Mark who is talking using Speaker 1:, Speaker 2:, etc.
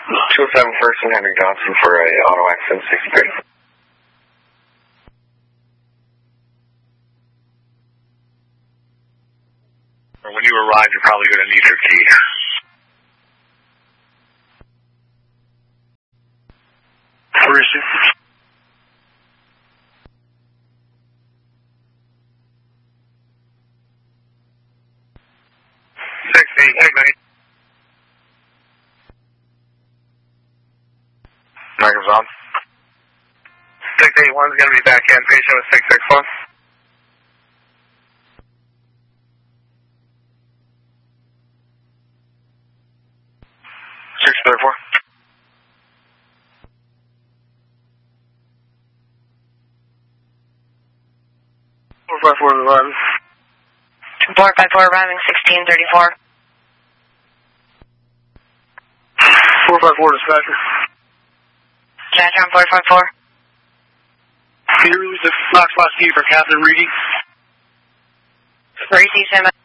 Speaker 1: 207 First and Henry Johnson for a auto accident 63.
Speaker 2: When you arrive, you're probably going to need your key. Where is it?
Speaker 1: Microphone's on.
Speaker 2: 681's going to be back in. Patient with 661.
Speaker 1: Six 34.
Speaker 2: 454 is arriving.
Speaker 3: 454 arriving 1634.
Speaker 2: 454 dispatcher.
Speaker 3: Dispatcher on 454.
Speaker 2: Can you release the Knox Box key for Captain Reedy?
Speaker 3: Reedy, stand by.